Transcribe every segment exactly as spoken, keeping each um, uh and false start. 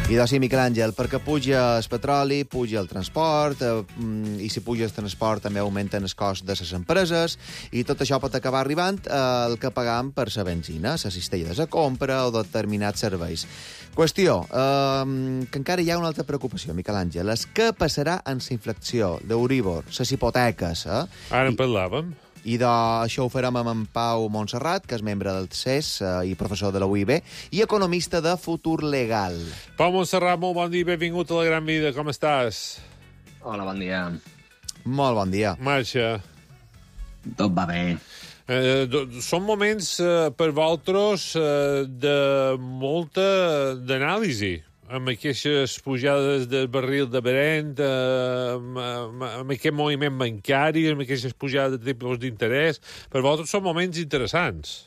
I doncs sí, Miquel Àngel, perquè puja el petroli, puja el transport, eh, i si puja el transport també augmenten els costs de les empreses, i tot això pot acabar arribant al que pagam per la benzina, la cistella de la compra o determinats serveis. Qüestió, eh, que encara hi ha una altra preocupació, Miquel Àngel, és què passarà amb la inflació d'Euríbor, les hipoteques. Eh? Ara en I... parlàvem. I d'això ho farem amb en Pau Montserrat, que és membre del C E S eh, i professor de la U I B, i economista de Futur Legal. Pau Montserrat, molt bon dia, benvingut a La Gran Vida, com estàs? Hola, bon dia. Molt bon dia. Marxa. Tot va bé. Eh, són moments eh, per vosaltres eh, de molta d'anàlisi, amb aquestes pujades del barril de Brent, eh, amb, amb, amb aquest moviment bancari, amb aquestes pujades de tipus d'interès. Per vosaltres són moments interessants.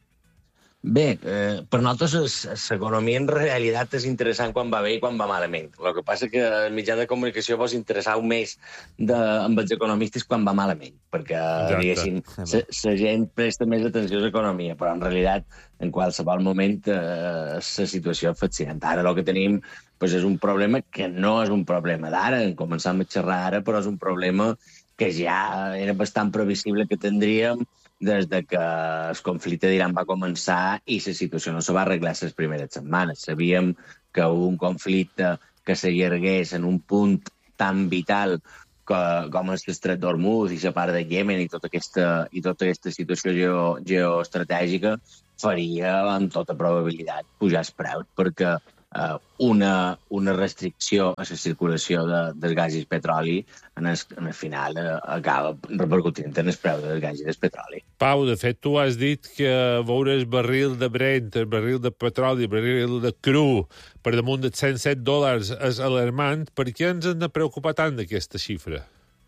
Bé, eh, per nosaltres l'economia en realitat és interessant quan va bé i quan va malament. El que passa que el mitjà de comunicació vos interessau més de, amb els economistes quan va malament, perquè, diguéssim, la gent presta més atenció a l'economia, però en realitat, en qualsevol moment, eh, la situació és fascinant. Ara el que tenim pues, és un problema que no és un problema d'ara, en començam a xerrar ara, però és un problema que ja era bastant previsible que tindríem des de que el conflicte d'Iran va començar i la situació no se va arreglar les primeres setmanes. Sabíem que un conflicte que s'allargués en un punt tan vital que, com és l'estret d'Hormuz i la part de Yemen i tota aquesta, i tota aquesta situació geo, geoestratègica faria, amb tota probabilitat, pujar els preus, perquè Uh, una, una restricció a la circulació de, del gas i el petroli en el, en el final uh, acaba repercutint en el preu del gas i del petroli. Pau, de fet, tu has dit que veure el barril de Brent, el barril de petroli, el barril de cru per damunt dels cent set dòlars és alarmant. Per què ens hem de preocupar tant d'aquesta xifra?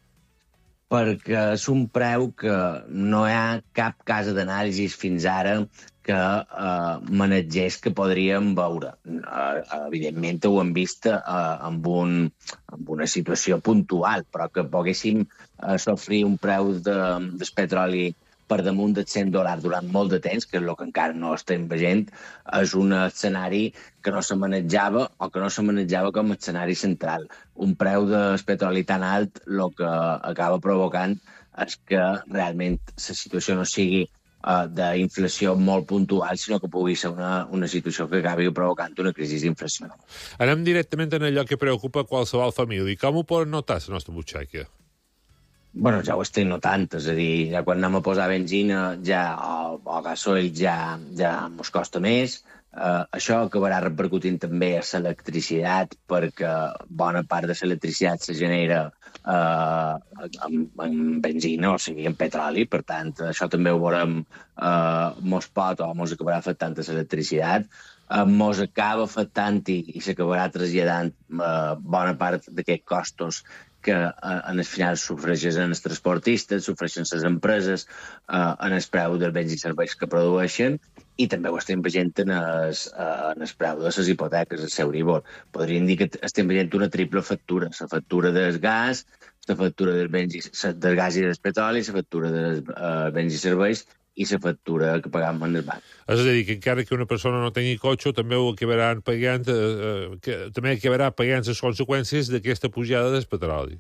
Perquè és un preu que no hi ha cap casa d'anàlisi fins ara que eh, manegés que podríem veure. Eh, evidentment ho hem vist eh, amb, un, amb una situació puntual, però que poguéssim eh, sofrir un preu de, del petroli per damunt dels cent dòlars durant molt de temps, que és el que encara no estem veient, és un escenari que no se manejava o que no se manejava com a escenari central. Un preu del petroli tan alt el que acaba provocant és que realment la situació no sigui Uh, d'inflació molt puntual, sinó que pugui ser una, una situació que acabi provocant una crisi d'inflació. Anem directament en allò que preocupa qualsevol família. Com ho pot notar la nostra butxaca? Bueno, ja ho estic notant, és a dir, ja quan anem a posar benzina ja, o, o gasoil ja, ja mos costa més. Uh, això acabarà repercutint també a l'electricitat, perquè bona part de l'electricitat se genera uh, amb, amb benzina, o sigui, amb petroli. Per tant, això també ho veurem, uh, mos pot o mos acabarà afectant a l'electricitat. Uh, mos acaba afectant i, i s'acabarà traslladant uh, bona part d'aquests costos que uh, en el final sofreixen els transportistes, sofreixen les empreses, uh, en el preu dels béns i serveis que produeixen, i també ho estem veient en el, uh, en el preu de les hipoteques, el Euribor. Podríem dir que estem veient una triple factura, la factura del gas, la factura dels béns i, del gas i del petroli, la factura dels uh, béns i serveis i la factura que pagam en el banc. És a dir, que encara que una persona no tingui cotxe, també ho acabaran pagant, eh, que, també acabarà pagant les conseqüències d'aquesta pujada del petroli.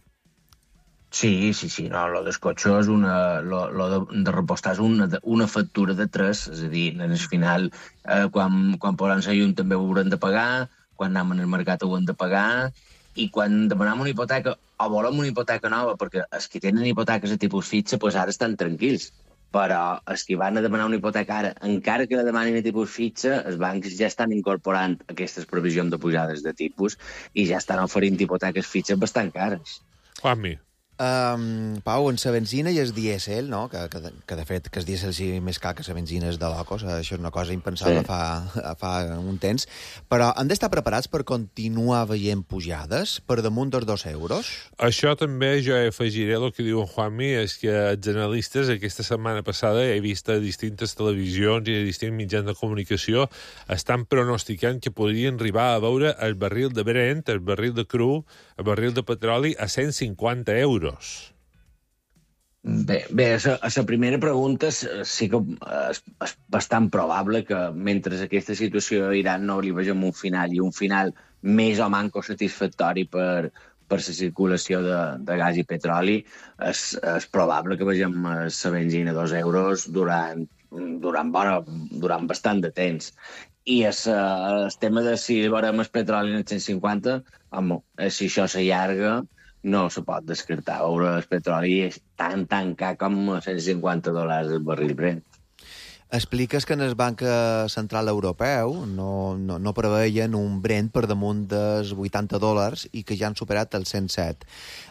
Sí, sí, sí, no, lo del cotxe és una... Lo, lo de, de repostar és una, una factura de tres, és a dir, en el final, eh, quan, quan posem la llum també ho haurem de pagar, quan anem al mercat ho hem de pagar, i quan demanem una hipoteca, o volem una hipoteca nova, perquè els que tenen hipoteques de tipus fitxa, doncs ara estan tranquils. Però els que van a demanar una hipoteca ara, encara que la demanin a tipus fitxa, els bancs ja estan incorporant aquestes previsions de pujades de tipus i ja estan oferint hipoteques fitxes bastant cares. Juanmi. Um, Pau, en la benzina i el dièsel, no? que, que, que de fet que el dièsel sigui més car que la benzina és de locos, això és una cosa impensable sí. fa, fa un temps, però han d'estar preparats per continuar veient pujades per damunt dels dos euros? Això també jo afegiré el que diu en Juanmi, és que els analistes aquesta setmana passada he vist a distintes televisions i a distints mitjans de comunicació estan pronosticant que podrien arribar a veure el barril de Brent, el barril de cru, el barril de petroli a cent cinquanta euros. Bé, bé, a la primera pregunta sí que és, és bastant probable que mentre aquesta situació a Iran no arribés a un final i un final més o manco satisfactori per, per la circulació de, de gas i petroli, és, és probable que vegem la benzina a dos euros durant, durant, bona, durant bastant de temps. I el, el tema de si veurem el petroli en els cent cinquanta, home, si això s'allarga, no se pot descartar. Veure el petroli és tan, tan car com cent cinquanta dòlars el barril Brent. Expliques que en el Banc Central Europeu no, no, no preveien un Brent per damunt dels vuitanta dòlars i que ja han superat els cent set.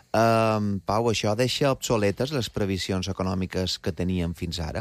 Um, Pau, això deixa obsoletes les previsions econòmiques que teníem fins ara?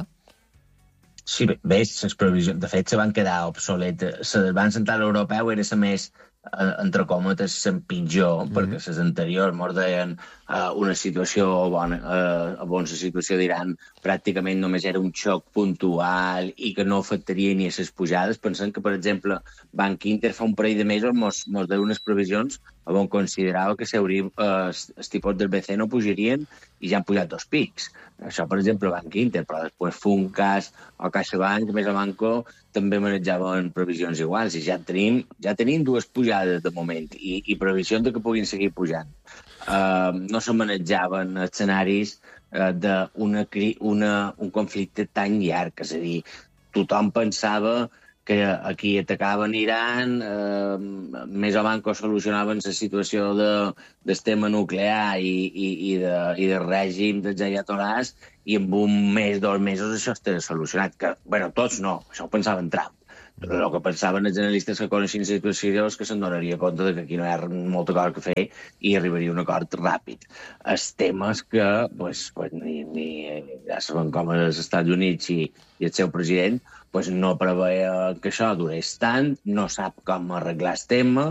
Sí, bé, les previsions, de fet, se van quedar obsoletes. El Banc Central Europeu era la més, entre cometes, la pitjor, mm-hmm. perquè les anteriors mos deien uh, una situació bona, uh, on la situació d'Iran pràcticament només era un xoc puntual i que no afectaria ni a les pujades. Pensem que, per exemple, Banc Inter fa un parell de mesos mos, mos deia unes previsions on considerava que uh, els tipus del B C E no pujarien i ja han pujat dos pics. Això, per exemple, Banc Inter, però després Funcas o CaixaBank, més o manco, també manejaven previsions iguals i ja tenim, ja tenim dues pujades de moment i, i previsions de que puguin seguir pujant. Uh, no se manejaven escenaris uh, d'un un conflicte tan llarg, és a dir, tothom pensava que aquí atacaven Iran, eh, més o manco solucionaven la situació de, del tema nuclear i, i, i, de, i del règim dels ayatolás i en un mes, dos mesos, això està solucionat. Que, bueno, tots no, això ho pensaven Trump. El que pensaven els analistes que coneixien la situació és que se'n donaria compte de que aquí no hi ha molta cosa que fer i arribaria a un acord ràpid. Els temes que, pues, pues, ni, ni, ja saben com els Estats Units i, i el seu president, pues, no preveia que això durés tant, no sap com arreglar el tema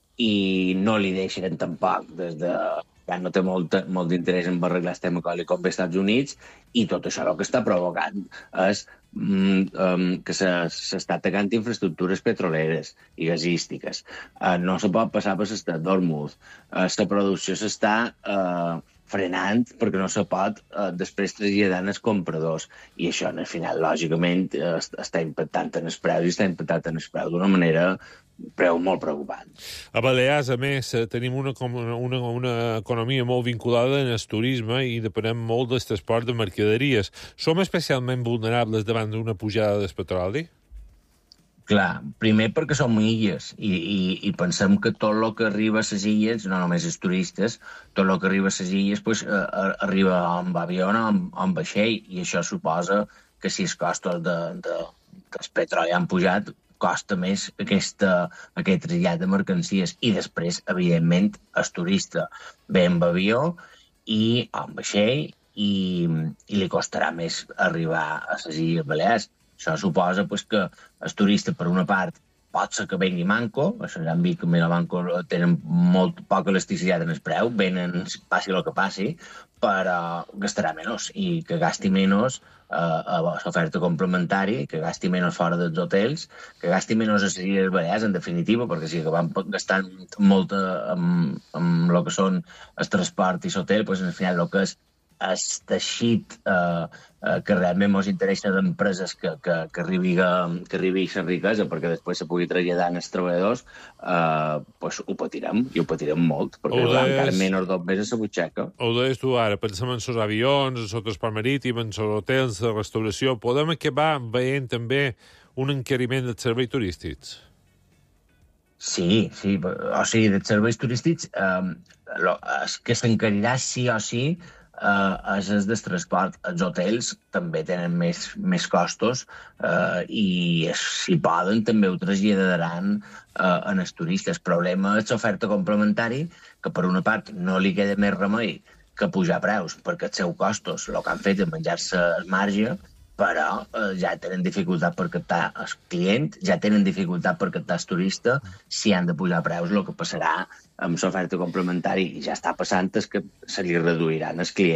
i no li deixen tampoc des de... ja no té molt, molt d'interès en arreglar el tema com ve als Estats Units i tot això el que està provocant és um, um, que s'està atacant infraestructures petroleres i gasístiques. Uh, no se pot passar per l'Estret d'Hormuz. Uh, la producció s'està uh, frenant perquè no se pot uh, després traslladar als compradors. I això, al final, lògicament, uh, està impactant en els preus i està impactant en els preus d'una manera preu molt preocupant. A Balears, a més, tenim una, una, una economia molt vinculada en el turisme i depenem molt del transport de mercaderies. Som especialment vulnerables davant d'una pujada del petroli? Clar, primer perquè som illes i, i, i pensem que tot el que arriba a les illes, no només els turistes, tot el que arriba a les illes pues, eh, arriba amb avió o amb, amb vaixell i això suposa que si els costos de, de, del petroli han pujat, costa més aquesta, aquest trasllat de mercancies i després, evidentment, el turista ve amb avió i amb vaixell i, i li costarà més arribar a les Illes Balears. Això suposa pues, que el turista, per una part, pot ser que vengui manco, això ja hem vist que a manco tenen molt poca elasticitat en el preu, venen, passi el que passi, però gastarà menys i que gasti menys eh, a l'oferta complementària, que gasti menys fora dels hotels, que gasti menys a les Illes Balears, en definitiva, perquè si van gastant molt amb, amb el que són el transport i l'hotel, doncs al final el que és el teixit eh, eh, que realment ens interessa d'empreses que, que, que arribi que arribi la riquesa perquè després se pugui traslladar als treballadors, eh, pues ho patirem, i ho patirem molt, perquè ho deies... encara menys dos mesos a la butxaca. Ho deies tu ara, pensem en els avions, en el transport marítim, en els hotels, de restauració. Podem acabar veient també un encariment dels serveis turístics? Sí, sí, o sigui, dels serveis turístics, eh, lo, es que s'encarirà sí o sí Uh, és el del transport. Els hotels també tenen més, més costos uh, i si poden també ho traslladaran uh, en els turistes. El problema és l'oferta complementari, que per una part no li queda més remei que pujar preus, perquè els seus costos el que han fet és menjar-se el marge, però uh, ja tenen dificultat per captar el client, ja tenen dificultat per captar el turista. Si han de pujar preus, el que passarà amb l'oferta complementària, i ja està passant, és que se li reduiran els clients.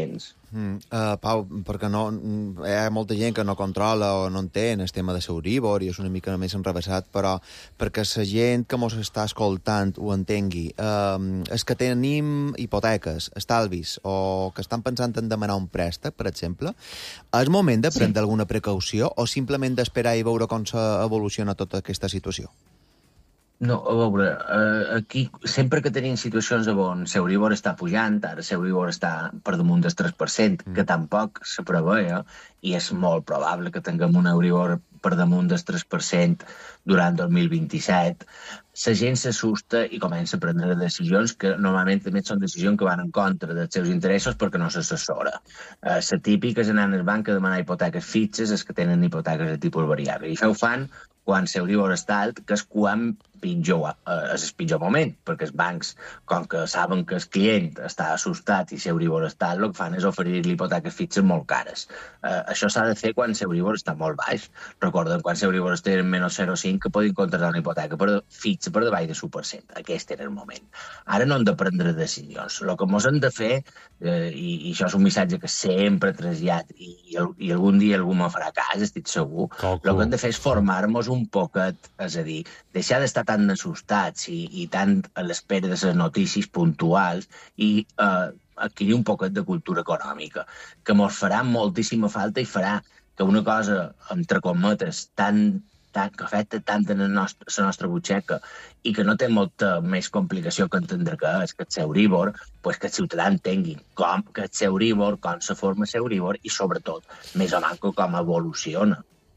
Mm, uh, Pau, perquè no, hi ha molta gent que no controla o no entén el tema de l'Euribor i és una mica més enrevessat, però perquè la gent que mos està escoltant ho entengui, uh, és que tenim hipoteques, estalvis, o que estan pensant en demanar un préstec, per exemple, és moment de prendre sí. alguna precaució o simplement d'esperar i veure com s'evoluciona tota aquesta situació? No, a veure, eh, aquí sempre que tenim situacions on l'Euribor està pujant, ara l'Euribor està per damunt del tres per cent, mm. que tampoc se preveia, i és molt probable que tinguem un Euribor per damunt del tres per cent durant dos mil vint-i-set, la gent s'assusta i comença a prendre decisions que normalment també són decisions que van en contra dels seus interessos perquè no s'assessora. La eh, típica és anar al banc a demanar hipoteques fixes, els que tenen hipoteques de tipus variable. I això ho fan quan l'Euribor està alt, que és quan pitjor, eh, és el pitjor moment, perquè els bancs, com que saben que el client està assustat i l'Euribor està alt, el que fan és oferir-li hipoteques fixes molt cares. Eh, això s'ha de fer quan l'Euribor està molt baix. Recordem, quan l'Euribor està en menys zero coma cinc, que podien contractar una hipoteca per, fixa per davall de l'u per cent. Aquest era el moment. Ara no hem de prendre decisions. El que ens hem de fer, eh, i, i això és un missatge que sempre he traslladat, i, i, i algun dia algú me farà cas, estic segur, el que hem de fer és formar-nos un poquet, és a dir, deixar d'estar tan assustats i, i tant a l'espera de les notícies puntuals i eh, adquirir un poquet de cultura econòmica, que ens farà moltíssima falta i farà que una cosa, entre cometes, tan, tan, que afecta tant en la nostra, la nostra butxaca i que no té molta més complicació que entendre que és que el Euribor, pues que els ciutadans entenguin com que el Euribor, com se forma el Euribor i, sobretot, més o menys com evoluciona.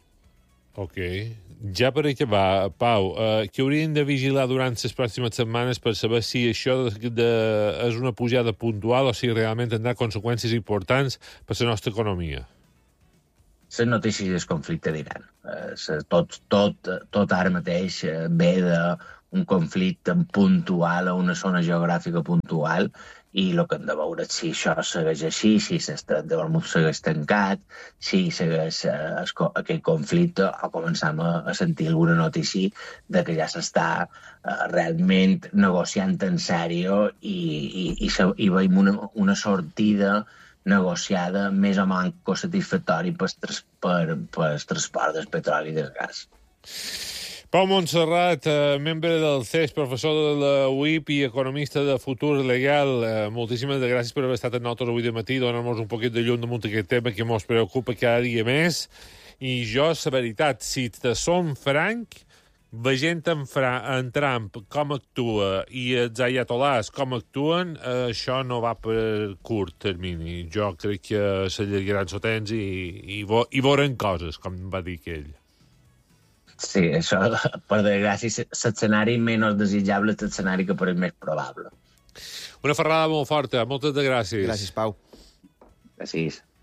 Ok. Ja per acabar, Pau, eh, què hauríem de vigilar durant les pròximes setmanes per saber si això de, de, és una pujada puntual o si realment tindrà conseqüències importants per la nostra economia? Les notícies del conflicte d'Iran. Eh, tot, tot, tot ara mateix ve d'un conflicte puntual a una zona geogràfica puntual i el que hem de veure és si això segueix així, si l'estret de Hormuz segueix tancat, si segueix eh, aquest conflicte, o començam a, a sentir alguna notícia de que ja s'està eh, realment negociant en sèrio i, i, i, i veiem una, una sortida negociada més o menys satisfactori per, per, per el transport del petroli i del gas. Pau Montserrat, eh, membre del C E S, professor de la U I P i economista de Futur Legal, eh, moltíssimes gràcies per haver estat amb nosaltres avui de matí, donar-nos un poquet de llum damunt aquest tema que ens preocupa cada dia més. I jo, la veritat, si te som franc, veient en, Fra en Trump com actua i els ayatolás com actuen, eh, això no va per curt termini. Jo crec que s'allargaran el temps i, i, vo i veuran coses, com va dir aquell. Sí, això, per desgràcia, l'escenari menys desitjable és l'escenari que pareix més probable. Una ferrada molt forta. Moltes gràcies. Gràcies, Pau. Gràcies.